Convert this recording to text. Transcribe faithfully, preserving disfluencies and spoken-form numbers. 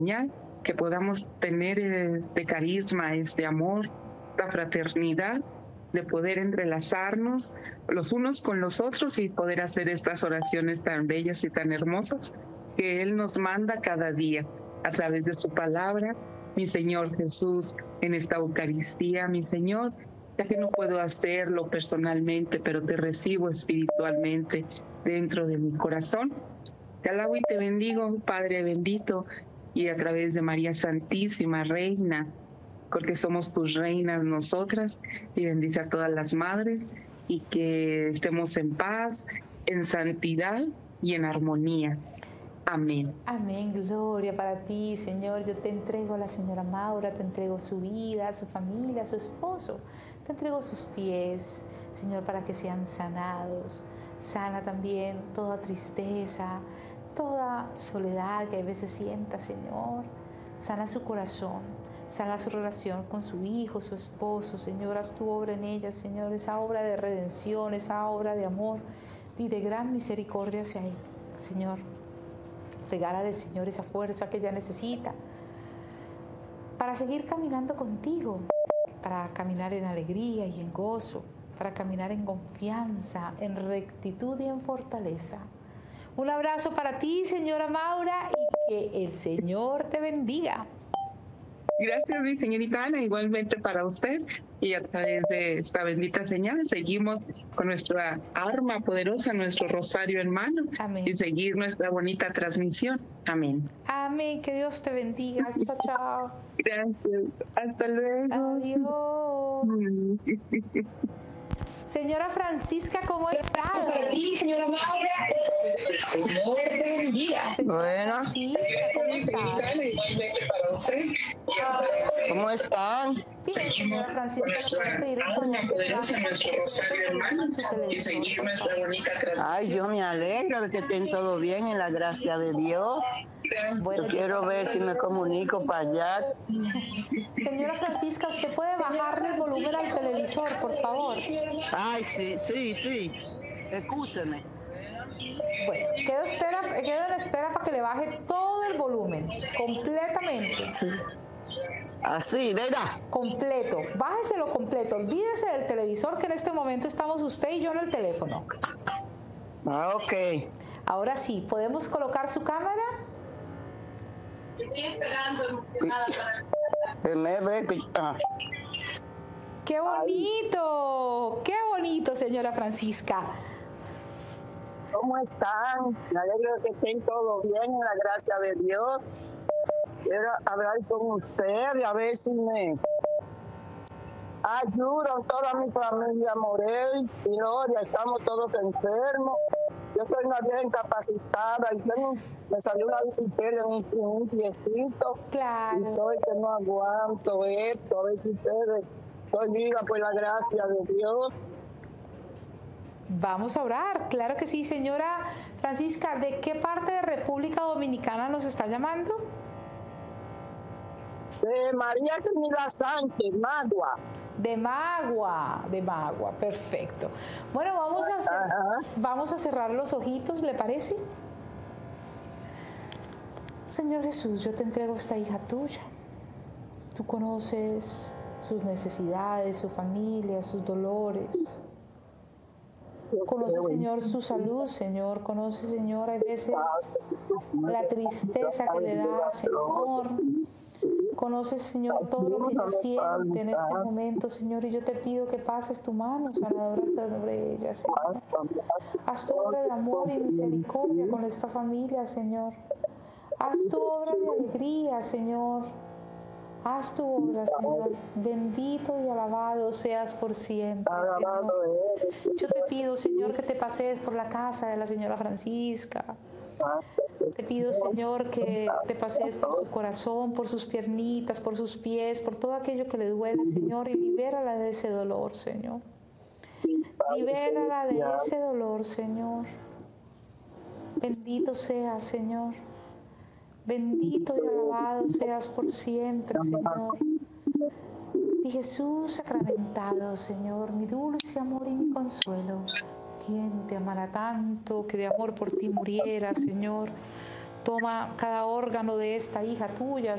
que podamos tener este carisma, este amor, esta fraternidad, de poder entrelazarnos los unos con los otros y poder hacer estas oraciones tan bellas y tan hermosas que Él nos manda cada día a través de su palabra. Mi Señor Jesús, en esta Eucaristía, mi Señor, ya que no puedo hacerlo personalmente, pero te recibo espiritualmente dentro de mi corazón. Te alabo y te bendigo, Padre bendito, y a través de María Santísima, Reina, porque somos tus reinas nosotras, y bendice a todas las madres, y que estemos en paz, en santidad y en armonía. Amén. Amén, gloria para ti, Señor. Yo te entrego a la señora Maura, te entrego su vida, su familia, su esposo. Te entrego sus pies, Señor, para que sean sanados. Sana también toda tristeza, toda soledad que a veces sienta, Señor. Sana su corazón, sana su relación con su hijo, su esposo. Señor, haz tu obra en ella, Señor, esa obra de redención, esa obra de amor y de gran misericordia hacia él, Señor. Regálale, Señor, esa fuerza que ella necesita para seguir caminando contigo, para caminar en alegría y en gozo, para caminar en confianza, en rectitud y en fortaleza. Un abrazo para ti, señora Maura, y que el Señor te bendiga. Gracias, mi señorita Ana, igualmente para usted. Y a través de esta bendita señal seguimos con nuestra arma poderosa, nuestro rosario en mano. Amén. Y seguir nuestra bonita transmisión. Amén. Amén, que Dios te bendiga. Chao, chao. Gracias. Hasta luego. Adiós. Señora Francisca, ¿cómo está? Feliz, señora Maura. Señor te bendiga. Buenas. Sí, ¿cómo está? Igualmente para usted. ¿Cómo están? Bien, señora Francisca, le puedo pedir el favor poderosa, nuestro rosario en mano su y televisor. seguir nuestra bonita transmisión. Ay, yo me alegro de que estén todo bien en la gracia de Dios. Bueno, Yo quiero ver si me comunico para allá. señora Francisca, ¿usted puede bajarle el volumen al televisor, por favor? Ay, sí, sí, sí. Escúcheme. Bueno, quedo, espera, quedo en espera para que le baje todo el volumen, completamente. Sí. Así, ¿verdad? Completo, bájeselo completo, olvídese del televisor, que en este momento estamos usted y yo en el teléfono. Ah, ok. Ahora sí, ¿podemos colocar su cámara? Estoy esperando emocionada para... Que me ve que- ah. ¡Qué bonito! ¡Qué bonito, señora Francisca! ¿Cómo están? Me alegro de que estén todo bien en la gracia de Dios. Quiero hablar con ustedes a ver si me ayudan toda mi familia Morel y Gloria. Estamos todos enfermos. Yo soy una vieja incapacitada y tengo, me salió una bicicleta en un, en un piecito. Claro. Y estoy que no aguanto esto. A ver si ustedes, estoy viva por la gracia de Dios. Vamos a orar, claro que sí, señora Francisca. ¿De qué parte de República Dominicana nos está llamando? De María Trinidad Sánchez, Magua. De Magua, de Magua, perfecto. Bueno, vamos a, hacer, vamos a cerrar los ojitos, ¿le parece? Señor Jesús, yo te entrego esta hija tuya. Tú conoces sus necesidades, su familia, sus dolores. Conoce, Señor, su salud, Señor. Conoce, Señor, a veces la tristeza que le da, Señor. Conoce, Señor, todo lo que ella siente en este momento, Señor. Y yo te pido que pases tu mano sanadora sobre ella, Señor. Haz tu obra de amor y misericordia con esta familia, Señor. Haz tu obra de alegría, Señor. Haz tu obra, Señor. Bendito y alabado seas por siempre, Señor. Yo te pido, Señor, que te pasees por la casa de la señora Francisca. Te pido, Señor, que te pasees por su corazón, por sus piernitas, por sus pies, por todo aquello que le duele, Señor, y libérala de ese dolor, Señor. Libérala de ese dolor, Señor. Bendito seas, Señor. Bendito y alabado seas por siempre, Señor. Mi Jesús sacramentado, Señor, mi dulce amor y mi consuelo. ¿Quién te amará tanto que de amor por ti muriera, Señor? Toma cada órgano de esta hija tuya,